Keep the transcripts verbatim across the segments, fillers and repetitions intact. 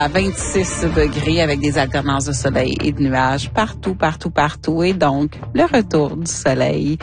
À vingt-six degrés avec des alternances de soleil et de nuages partout, partout, partout. Et donc, le retour du soleil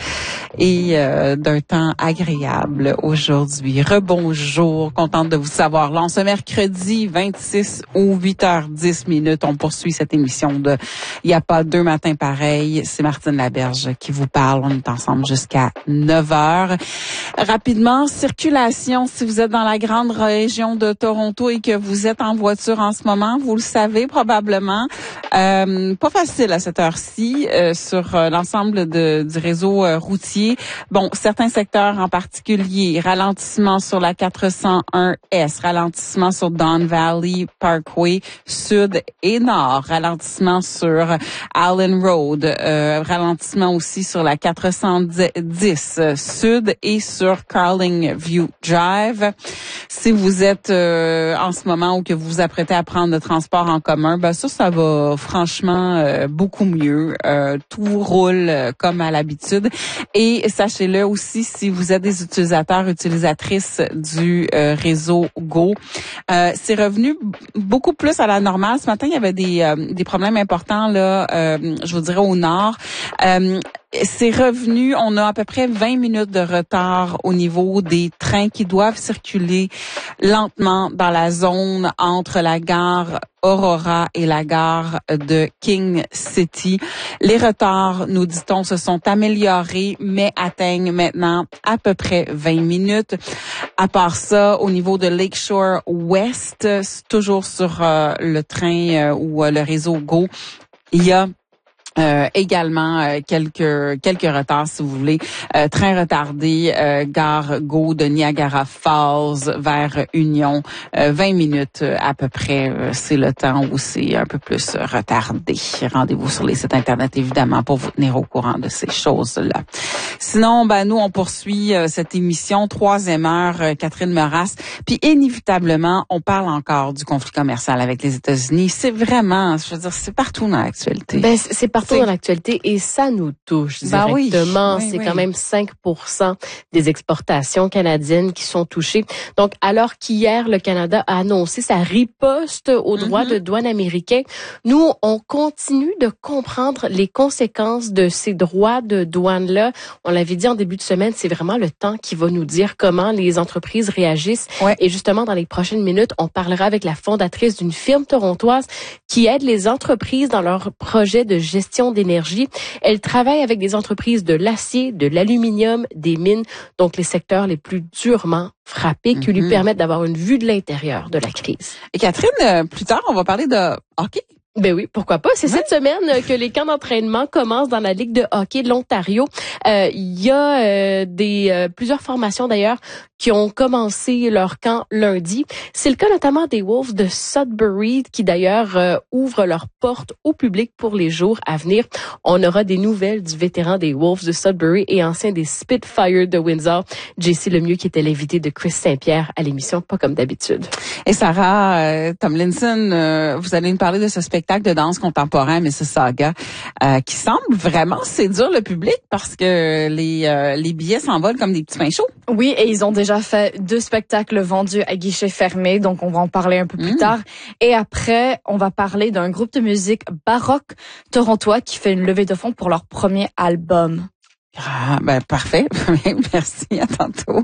et euh, d'un temps agréable aujourd'hui. Rebonjour, contente de vous savoir. Là, ce mercredi vingt-six ou huit heures dix minutes, on poursuit cette émission de Il n'y a pas deux matins pareils. C'est Martine Laberge qui vous parle. On est ensemble jusqu'à neuf heures. Rapidement, circulation, si vous êtes dans la grande région de Toronto et que vous êtes en voiture en ce moment, vous le savez probablement. Euh, pas facile à cette heure-ci euh, sur euh, l'ensemble de, du réseau euh, routier. Bon, certains secteurs en particulier, ralentissement sur la quatre cent un S, ralentissement sur Don Valley Parkway Sud et Nord, ralentissement sur Allen Road, euh, ralentissement aussi sur la quatre cent dix euh, Sud et sur Carling View Drive. Si vous êtes euh, en ce moment ou que vous vous apprêtez à prendre le transport en commun, ben ça, ça va franchement euh, beaucoup mieux. Euh, tout roule euh, comme à l'habitude. Et sachez-le aussi, si vous êtes des utilisateurs, utilisatrices du euh, réseau Go, euh, c'est revenu beaucoup plus à la normale. Ce matin, il y avait des, euh, des problèmes importants, là, euh, je vous dirais, au nord. Euh, C'est revenu, on a à peu près vingt minutes de retard au niveau des trains qui doivent circuler lentement dans la zone entre la gare Aurora et la gare de King City. Les retards, nous dit-on, se sont améliorés, mais atteignent maintenant à peu près vingt minutes. À part ça, au niveau de Lakeshore West, c'est toujours sur euh, le train euh, ou euh, le réseau Go, il y a Euh, également euh, quelques quelques retards si vous voulez. Euh, train retardé, euh, gare Go de Niagara Falls vers Union, euh, vingt minutes euh, à peu près, euh, c'est le temps où c'est un peu plus euh, retardé. Rendez-vous sur les sites internet évidemment pour vous tenir au courant de ces choses-là. Sinon, ben nous on poursuit euh, cette émission troisième heure, euh, Catherine Meras, puis inévitablement on parle encore du conflit commercial avec les États-Unis. C'est vraiment, je veux dire, c'est partout dans l'actualité. Ben c'est partout dans l'actualité et ça nous touche directement. Ben oui, oui, c'est oui. quand même cinq pour cent des exportations canadiennes qui sont touchées. Donc, alors qu'hier, le Canada a annoncé sa riposte aux droits mm-hmm. de douane américains, nous, on continue de comprendre les conséquences de ces droits de douane-là. On l'avait dit en début de semaine, c'est vraiment le temps qui va nous dire comment les entreprises réagissent. Ouais. Et justement, dans les prochaines minutes, on parlera avec la fondatrice d'une firme torontoise qui aide les entreprises dans leur projet de gestion d'énergie. Elle travaille avec des entreprises de l'acier, de l'aluminium, des mines, donc les secteurs les plus durement frappés qui mm-hmm. lui permettent d'avoir une vue de l'intérieur de la crise. Et Catherine, plus tard, on va parler de hockey. Ben oui, pourquoi pas. C'est ouais. cette semaine que les camps d'entraînement commencent dans la Ligue de hockey de l'Ontario. Euh, il y a euh, des euh, plusieurs formations d'ailleurs qui ont commencé leur camp lundi. C'est le cas notamment des Wolves de Sudbury qui d'ailleurs euh, ouvrent leurs portes au public pour les jours à venir. On aura des nouvelles du vétéran des Wolves de Sudbury et ancien des Spitfire de Windsor, J C Lemieux, qui était l'invité de Chris Saint-Pierre à l'émission Pas comme d'habitude. Et Sarah euh, Tomlinson, euh, vous allez nous parler de ce spectacle de danse contemporain Mississauga euh, qui semble vraiment séduire le public parce que les euh, les billets s'envolent comme des petits pains chauds. Oui, et ils ont déjà fait deux spectacles vendus à guichet fermé, donc on va en parler un peu plus mmh. tard. Et après, on va parler d'un groupe de musique baroque torontois qui fait une levée de fonds pour leur premier album. Ah, ben, parfait. Merci. À tantôt.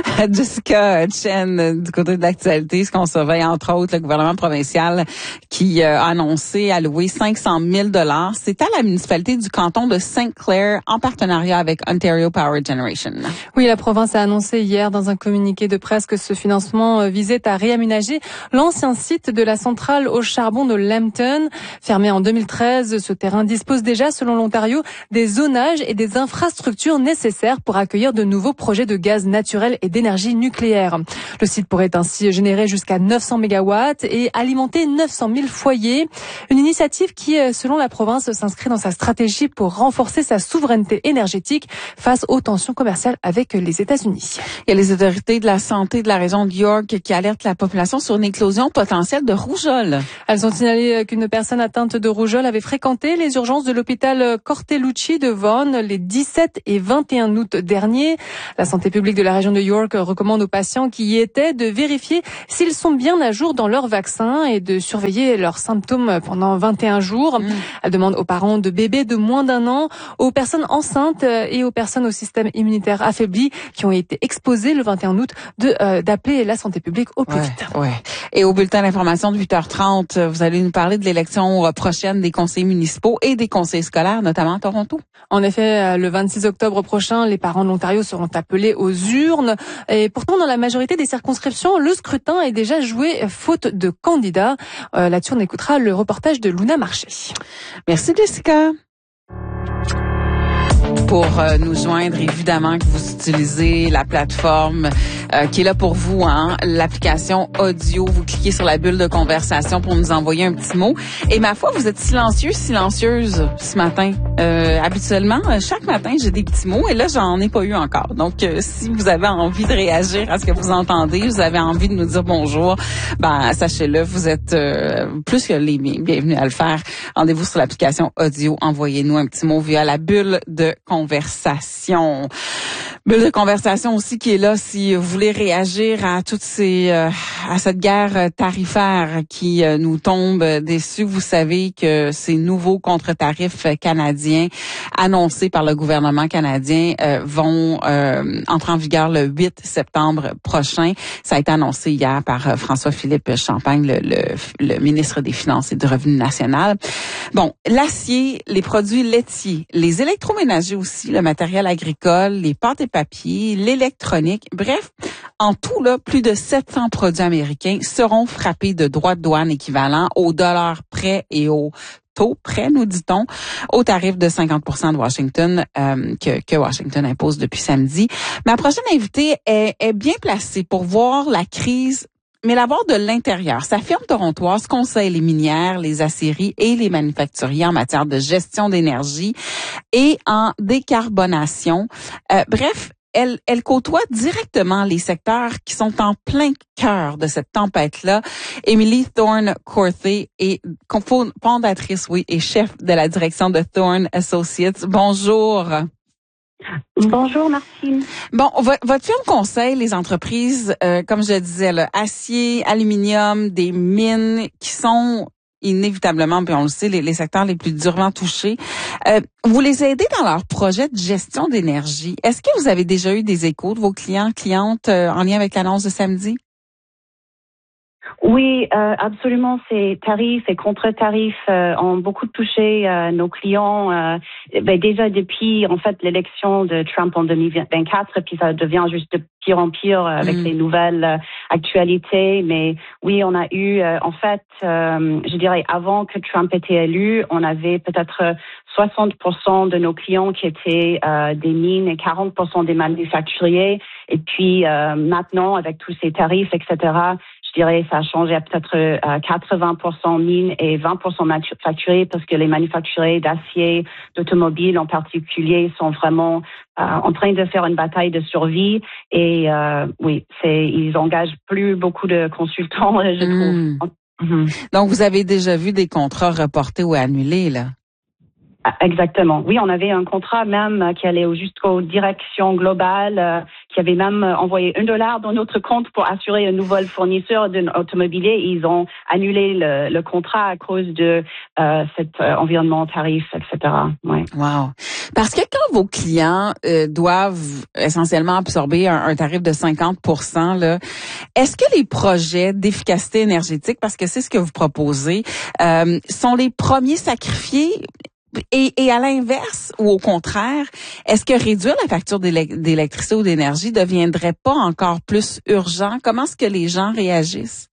Jessica Chen, du côté de l'actualité, ce qu'on surveille, entre autres, le gouvernement provincial qui euh, a annoncé allouer cinq cent mille dollars. C'est à la municipalité du canton de Saint Clair en partenariat avec Ontario Power Generation. Oui, la province a annoncé hier dans un communiqué de presse que ce financement visait à réaménager l'ancien site de la centrale au charbon de Lambton. Fermé en deux mille treize, ce terrain dispose déjà, selon l'Ontario, des zonages et des infrastructures nécessaires pour accueillir de nouveaux projets de gaz naturel et d'énergie nucléaire. Le site pourrait ainsi générer jusqu'à neuf cents mégawatts et alimenter neuf cent mille foyers. Une initiative qui, selon la province, s'inscrit dans sa stratégie pour renforcer sa souveraineté énergétique face aux tensions commerciales avec les États-Unis. Il y a les autorités de la santé de la région de York qui alertent la population sur une éclosion potentielle de rougeole. Elles ont signalé qu'une personne atteinte de rougeole avait fréquenté les urgences de l'hôpital Cortellucci de Vaughan les dix-sept sept et vingt et un août dernier. La santé publique de la région de York recommande aux patients qui y étaient de vérifier s'ils sont bien à jour dans leur vaccin et de surveiller leurs symptômes pendant vingt et un jours. Mmh. Elle demande aux parents de bébés de moins d'un an, aux personnes enceintes et aux personnes au système immunitaire affaibli qui ont été exposées le vingt et un août de euh, d'appeler la santé publique au plus ouais, vite. Ouais. Et au bulletin d'information de huit heures trente, vous allez nous parler de l'élection prochaine des conseillers municipaux et des conseillers scolaires, notamment à Toronto. En effet, le vingt-six octobre prochain, les parents de l'Ontario seront appelés aux urnes. Et pourtant, dans la majorité des circonscriptions, le scrutin est déjà joué faute de candidats. Euh, là-dessus, on écoutera le reportage de Luna Marché. Merci Jessica. Pour euh, nous joindre, évidemment que vous utilisez la plateforme euh, qui est là pour vous, hein, l'application audio. Vous cliquez sur la bulle de conversation pour nous envoyer un petit mot. Et ma foi, vous êtes silencieux, silencieuse ce matin. Euh, habituellement, chaque matin, j'ai des petits mots et là, j'en ai pas eu encore. Donc, euh, si vous avez envie de réagir à ce que vous entendez, vous avez envie de nous dire bonjour, ben sachez-le, vous êtes euh, plus que les bienvenus à le faire. Rendez-vous sur l'application audio. Envoyez-nous un petit mot via la bulle de conversation. Conversation. Bulle de conversation aussi qui est là si vous voulez réagir à toutes ces euh, à cette guerre tarifaire qui euh, nous tombe dessus. Vous savez que ces nouveaux contre-tarifs canadiens annoncés par le gouvernement canadien euh, vont euh, entrer en vigueur le huit septembre prochain. Ça a été annoncé hier par euh, François-Philippe Champagne, le, le, le ministre des Finances et du Revenu national. Bon, l'acier, les produits laitiers, les électroménagers aussi, le matériel agricole, les pâtes et papier, l'électronique, bref, en tout, là, plus de sept cents produits américains seront frappés de droits de douane équivalents au dollar près et au taux près, nous dit-on, au tarif de cinquante pour cent de Washington euh, que, que Washington impose depuis samedi. Ma prochaine invitée est, est bien placée pour voir la crise, mais la voir de l'intérieur. Sa firme torontoise conseille les minières, les aciéries et les manufacturiers en matière de gestion d'énergie et en décarbonation. Euh, bref, elle, elle côtoie directement les secteurs qui sont en plein cœur de cette tempête-là. Emily Thorne-Corthay est fondatrice, oui, et chef de la direction de Thorne Associates. Bonjour. Bonjour Martine. Bon, votre firme conseille les entreprises, euh, comme je le disais, là, acier, aluminium, des mines qui sont inévitablement, puis on le sait, les, les secteurs les plus durement touchés. Euh, vous les aidez dans leur projet de gestion d'énergie. Est-ce que vous avez déjà eu des échos de vos clients, clientes euh, en lien avec l'annonce de samedi? Oui, euh, absolument. Ces tarifs et contre-tarifs euh, ont beaucoup touché euh, nos clients. Euh, ben déjà depuis en fait l'élection de Trump en deux mille vingt-quatre, puis ça devient juste de pire en pire avec mm. les nouvelles euh, actualités. Mais oui, on a eu euh, en fait, euh, je dirais avant que Trump était élu, on avait peut-être soixante pour cent de nos clients qui étaient euh, des mines et quarante pour cent des manufacturiers. Et puis euh, maintenant, avec tous ces tarifs, et cetera, je dirais ça a changé à peut-être euh, quatre-vingts pour cent mines et vingt pour cent manufacturiers parce que les manufacturiers d'acier, d'automobiles en particulier sont vraiment euh, en train de faire une bataille de survie. Et euh, oui, c'est ils engagent plus beaucoup de consultants, je mmh. trouve. Mmh. Donc, vous avez déjà vu des contrats reportés ou annulés, là? Exactement. Oui, on avait un contrat même qui allait jusqu'aux directions globales, euh, qui avait même envoyé un dollar dans notre compte pour assurer un nouvel fournisseur d'un automobilier. Ils ont annulé le, le contrat à cause de euh, cet euh, environnement tarif, et cetera. Ouais. Wow. Parce que quand vos clients euh, doivent essentiellement absorber un, un tarif de cinquante pour cent, là, est-ce que les projets d'efficacité énergétique, parce que c'est ce que vous proposez, euh, sont les premiers sacrifiés? Et, et à l'inverse, ou au contraire, est-ce que réduire la facture d'électricité ou d'énergie deviendrait pas encore plus urgent? Comment est-ce que les gens réagissent?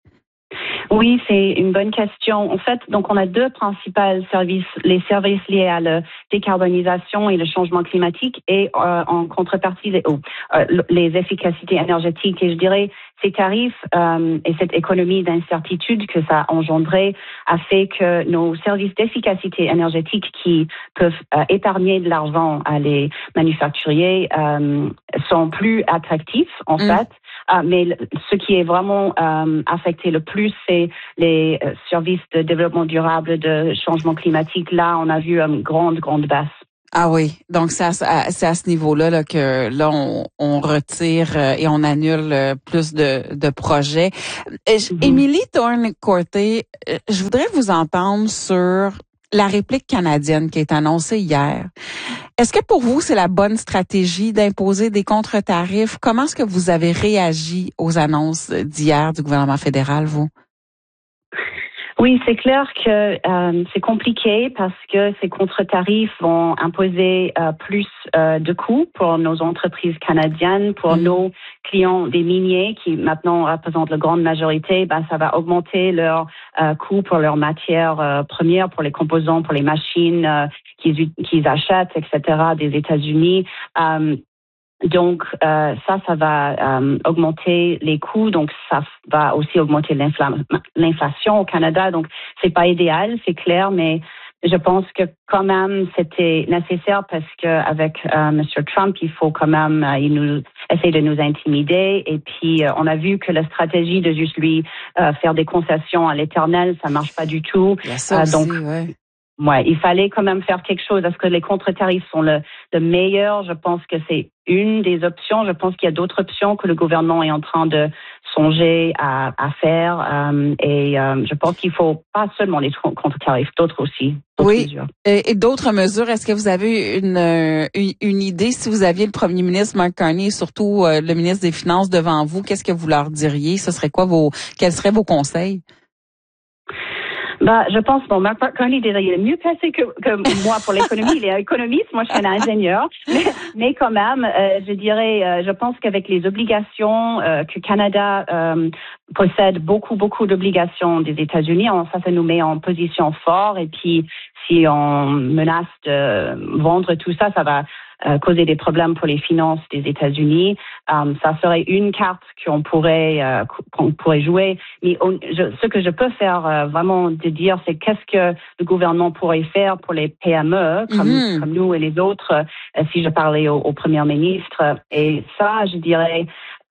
Oui, c'est une bonne question. En fait, donc on a deux principaux services, les services liés à la décarbonisation et le changement climatique et euh, en contrepartie les, oh, euh, les efficacités énergétiques. Et je dirais ces tarifs euh, et cette économie d'incertitude que ça a engendré a fait que nos services d'efficacité énergétique qui peuvent euh, épargner de l'argent à les manufacturiers euh, sont plus attractifs en mmh. fait. Uh, mais ce qui est vraiment euh, affecté le plus, c'est les euh, services de développement durable, de changement climatique. Là, on a vu une grande, grande baisse. Ah oui, donc c'est à, c'est à ce niveau-là là, que là on, on retire euh, et on annule euh, plus de, de projets. Mm-hmm. Émilie Thorne-Corté, je voudrais vous entendre sur la réplique canadienne qui est annoncée hier. Est-ce que pour vous c'est la bonne stratégie d'imposer des contre-tarifs? Comment est-ce que vous avez réagi aux annonces d'hier du gouvernement fédéral, vous? Oui, c'est clair que euh, c'est compliqué parce que ces contre-tarifs vont imposer euh, plus euh, de coûts pour nos entreprises canadiennes, pour mmh. nos clients des miniers qui maintenant représentent la grande majorité. Ben, ça va augmenter leurs euh, coûts pour leurs matières euh, premières, pour les composants, pour les machines euh, qu'ils, qu'ils achètent, et cetera des États-Unis. Euh, Donc, euh, ça, ça va euh, augmenter les coûts. Donc, ça va aussi augmenter l'infla- l'inflation au Canada. Donc, c'est pas idéal, c'est clair, mais je pense que quand même, c'était nécessaire parce que avec euh, M. Trump, il faut quand même, euh, il nous essaie de nous intimider. Et puis, euh, on a vu que la stratégie de juste lui euh, faire des concessions à l'éternel, ça marche pas du tout. Il y a ça euh, aussi, donc, ouais. Ouais, il fallait quand même faire quelque chose. Est-ce que les contre-tarifs sont le, le meilleur? Je pense que c'est une des options. Je pense qu'il y a d'autres options que le gouvernement est en train de songer à, à faire. Euh, et euh, je pense qu'il faut pas seulement les contre-tarifs, d'autres aussi. D'autres oui. mesures. Et, et d'autres mesures. Est-ce que vous avez une, une, une idée si vous aviez le premier ministre Mark Carney et surtout euh, le ministre des Finances devant vous, qu'est-ce que vous leur diriez? Ce serait quoi vos, quels seraient vos conseils? Bah, je pense, bon, Mark Carney, déjà, il est mieux placé que, que moi pour l'économie. Il est économiste, moi, je suis un ingénieur. Mais, mais quand même, euh, je dirais, euh, je pense qu'avec les obligations euh, que Canada euh, possède beaucoup, beaucoup d'obligations des États-Unis, on, ça, ça nous met en position forte. Et puis, si on menace de vendre tout ça, ça va Euh, causer des problèmes pour les finances des États-Unis. Um, ça serait une carte qu'on pourrait euh, qu'on pourrait jouer. Mais on, je, ce que je peux faire euh, vraiment de dire, c'est qu'est-ce que le gouvernement pourrait faire pour les P M E comme, mm-hmm. comme nous et les autres. Euh, si je parlais au, au premier ministre, et ça, je dirais,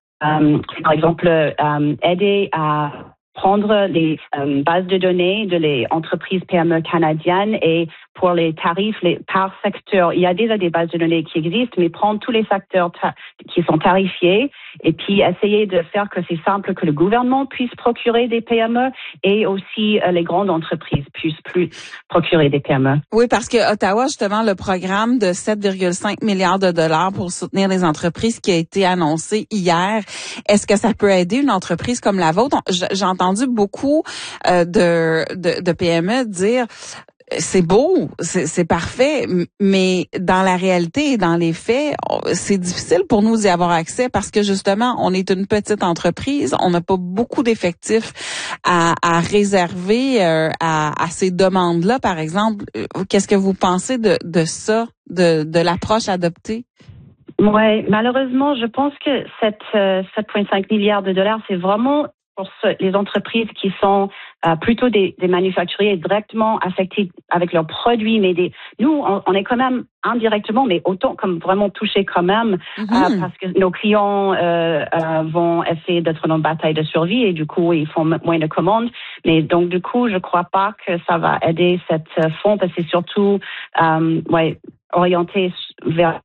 um, par exemple, um, aider à prendre les euh, bases de données de les entreprises P M E canadiennes et pour les tarifs les, par secteur. Il y a déjà des bases de données qui existent, mais prendre tous les secteurs ta- qui sont tarifiés et puis essayer de faire que c'est simple que le gouvernement puisse procurer des P M E et aussi euh, les grandes entreprises puissent plus procurer des P M E. Oui, parce que Ottawa, justement, le programme de sept virgule cinq milliards de dollars pour soutenir les entreprises qui a été annoncé hier, est-ce que ça peut aider une entreprise comme la vôtre? J'ai entendu beaucoup euh, de, de, de P M E dire c'est beau, c'est, c'est parfait, mais dans la réalité et dans les faits, c'est difficile pour nous d'y avoir accès parce que justement, on est une petite entreprise, on n'a pas beaucoup d'effectifs à, à réserver euh, à, à ces demandes-là, par exemple. Qu'est-ce que vous pensez de, de ça, de, de l'approche adoptée? Ouais, malheureusement, je pense que cette euh, sept virgule cinq milliards de dollars, c'est vraiment pour ce, les entreprises qui sont euh, plutôt des, des manufacturiers directement affectés avec leurs produits, mais des, nous, on, on est quand même indirectement, mais autant comme vraiment touchés quand même, mm-hmm. euh, parce que nos clients euh, euh, vont essayer d'être dans une bataille de survie et du coup, ils font moins de commandes. Mais donc, du coup, je crois pas que ça va aider cette euh, fonds parce que c'est surtout euh, ouais, orienté vers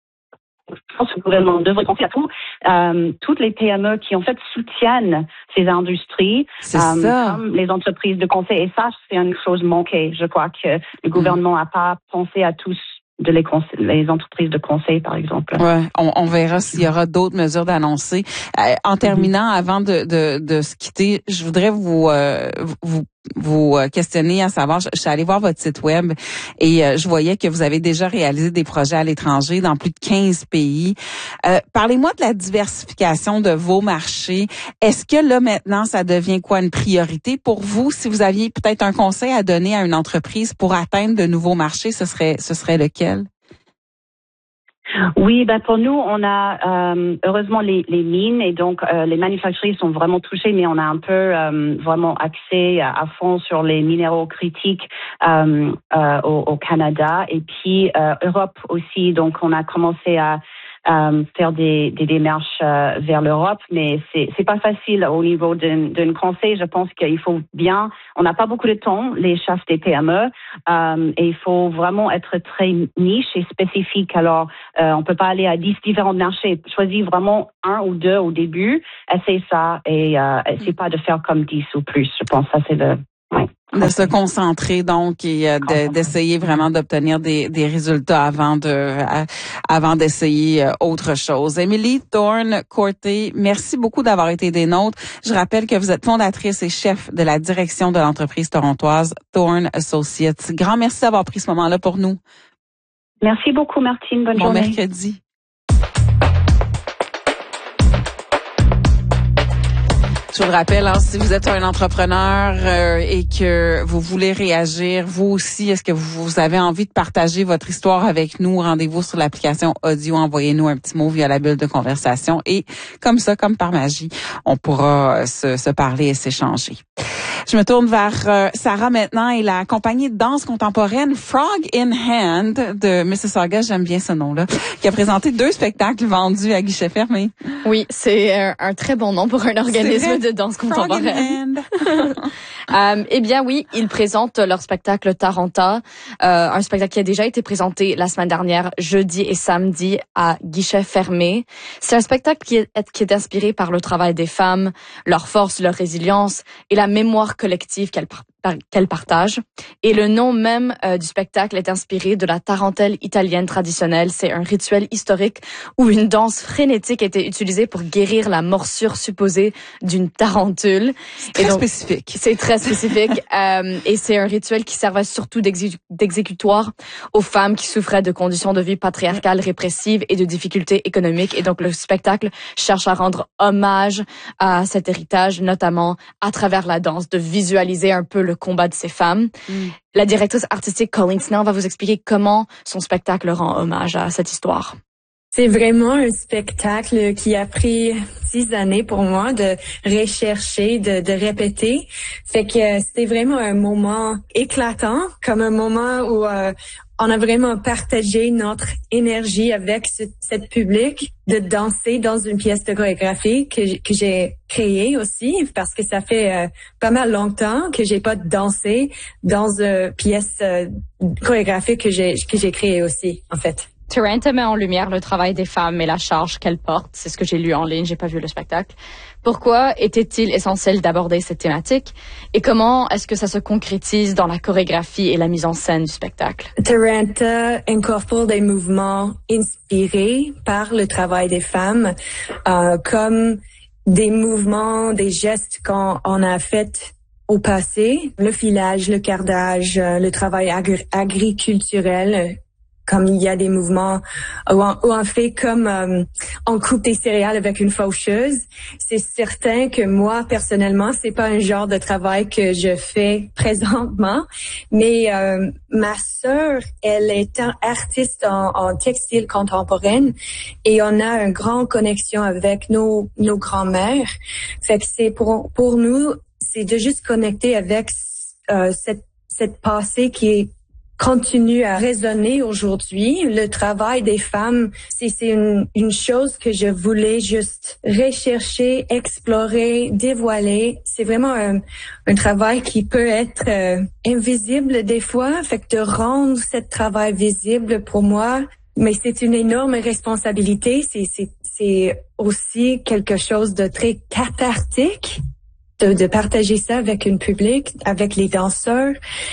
je pense que le gouvernement devrait penser à tout. Euh, toutes les P M E qui, en fait, soutiennent ces industries, euh, comme les entreprises de conseil. Et ça, c'est une chose manquée. Je crois que le gouvernement n'a pas pensé à tous de les, conse- les entreprises de conseil, par exemple. Ouais, on, on verra s'il y aura d'autres mesures d'annoncer. Euh, en terminant, mm-hmm. avant de, de, de se quitter, je voudrais vous euh, vous vous questionner à savoir, je, je suis allée voir votre site web et euh, je voyais que vous avez déjà réalisé des projets à l'étranger dans plus de quinze pays. Euh, parlez-moi de la diversification de vos marchés. Est-ce que là maintenant ça devient quoi une priorité pour vous? Si vous aviez peut-être un conseil à donner à une entreprise pour atteindre de nouveaux marchés, ce serait ce serait lequel? Oui, ben pour nous, on a euh, heureusement les, les mines et donc euh, les manufacturiers sont vraiment touchés, mais on a un peu euh, vraiment axé à, à fond sur les minéraux critiques euh, euh, au, au Canada et puis euh, Europe aussi. Donc on a commencé à euh, faire des, des démarches euh, vers l'Europe, mais c'est c'est pas facile au niveau d'un, d'un conseil. Je pense qu'il faut bien, on n'a pas beaucoup de temps, les chefs des P M E, euh, et il faut vraiment être très niche et spécifique. Alors, euh, on peut pas aller à dix différents marchés. Choisis vraiment un ou deux au début, essaye ça et euh, essaye pas de faire comme dix ou plus. Je pense que ça c'est le ouais. De se concentrer donc et euh, de, d'essayer vraiment d'obtenir des, des résultats avant de euh, avant d'essayer euh, autre chose. Émilie Thorne-Courtet, merci beaucoup d'avoir été des nôtres. Je rappelle que vous êtes fondatrice et chef de la direction de l'entreprise torontoise Thorne Associates. Grand merci d'avoir pris ce moment-là pour nous. Merci beaucoup, Martine. Bonne bon journée. Bon mercredi. Je vous rappelle, hein, si vous êtes un entrepreneur euh, et que vous voulez réagir, vous aussi, est-ce que vous avez envie de partager votre histoire avec nous? Rendez-vous sur l'application audio, envoyez-nous un petit mot via la bulle de conversation et comme ça, comme par magie, on pourra se, se parler et s'échanger. Je me tourne vers euh, Sarah maintenant et la compagnie de danse contemporaine Frog in Hand de Mississauga, j'aime bien ce nom-là, qui a présenté deux spectacles vendus à guichet fermé. Oui, c'est un, un très bon nom pour un organisme de danse contemporaine. euh, eh bien oui, ils présentent leur spectacle Taranta, euh, un spectacle qui a déjà été présenté la semaine dernière, jeudi et samedi à guichet fermé. C'est un spectacle qui est, qui est inspiré par le travail des femmes, leur force, leur résilience et la mémoire collective qu'elles qu'elle partage. Et le nom même euh, du spectacle est inspiré de la tarentelle italienne traditionnelle. C'est un rituel historique où une danse frénétique était utilisée pour guérir la morsure supposée d'une tarentule. C'est très et donc, spécifique. C'est très spécifique. euh, et c'est un rituel qui servait surtout d'exé- d'exécutoire aux femmes qui souffraient de conditions de vie patriarcales répressives et de difficultés économiques. Et donc, le spectacle cherche à rendre hommage à cet héritage, notamment à travers la danse, de visualiser un peu le combat de ces femmes. Mm. La directrice artistique Colleen Snell va vous expliquer comment son spectacle rend hommage à cette histoire. C'est vraiment un spectacle qui a pris six années pour moi de rechercher, de, de répéter. Fait que c'était vraiment un moment éclatant, comme un moment où euh, on a vraiment partagé notre énergie avec ce, cette public, de danser dans une pièce de chorégraphie que, que j'ai créée aussi, parce que ça fait euh, pas mal longtemps que j'ai pas dansé dans une pièce euh, chorégraphique que j'ai que j'ai créée aussi, en fait. Taranta met en lumière le travail des femmes et la charge qu'elles portent. C'est ce que j'ai lu en ligne, j'ai pas vu le spectacle. Pourquoi était-il essentiel d'aborder cette thématique? Et comment est-ce que ça se concrétise dans la chorégraphie et la mise en scène du spectacle? Taranta incorpore des mouvements inspirés par le travail des femmes, euh, comme des mouvements, des gestes qu'on on a fait au passé, le filage, le cardage, le travail agri- agriculturel, comme il y a des mouvements où on, où on fait comme euh, on coupe des céréales avec une faucheuse. C'est certain que moi, personnellement, c'est pas un genre de travail que je fais présentement, mais euh, ma sœur, elle est un artiste en, en textile contemporaine et on a une grande connexion avec nos, nos grands-mères. Fait que c'est pour, pour nous, c'est de juste connecter avec euh, cette, cette passé qui est continue à résonner aujourd'hui. Le travail des femmes, c'est, c'est une, une chose que je voulais juste rechercher, explorer, dévoiler. C'est vraiment un, un travail qui peut être euh, invisible des fois. Fait que de rendre ce travail visible pour moi, mais c'est une énorme responsabilité. C'est, c'est, c'est aussi quelque chose de très cathartique. De, de partager ça avec une public, avec les danseurs,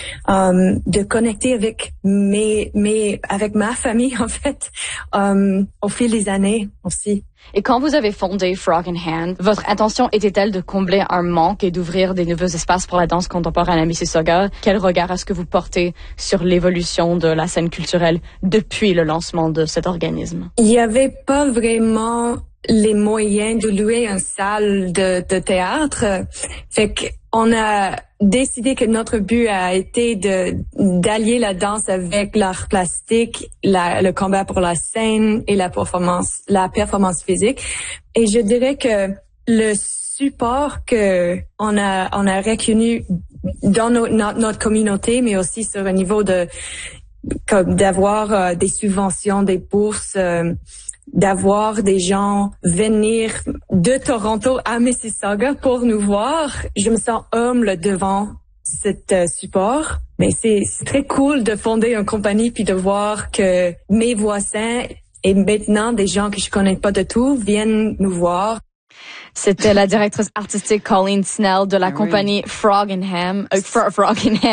um, de connecter avec mes, mes, avec ma famille en fait, um, au fil des années aussi. Et quand vous avez fondé Frog in Hand, votre intention était-elle de combler un manque et d'ouvrir des nouveaux espaces pour la danse contemporaine à Mississauga? Quel regard est-ce que vous portez sur l'évolution de la scène culturelle depuis le lancement de cet organisme? Il y avait pas vraiment les moyens de louer une salle de, de théâtre. Fait qu'on a décidé que notre but a été de d'allier la danse avec l'art plastique, la, le combat pour la scène et la performance, la performance physique. Et je dirais que le support que on a on a reconnu dans no, notre, notre communauté, mais aussi sur un niveau de comme d'avoir euh, des subventions, des bourses. Euh, d'avoir des gens venir de Toronto à Mississauga pour nous voir. Je me sens humble devant cet euh, support. Mais c'est, c'est très cool de fonder une compagnie puis de voir que mes voisins et maintenant des gens que je connais pas de tout viennent nous voir. C'était la directrice artistique Colleen Snell de la Ah oui. compagnie Frog and Ham, euh, Frog and Ham.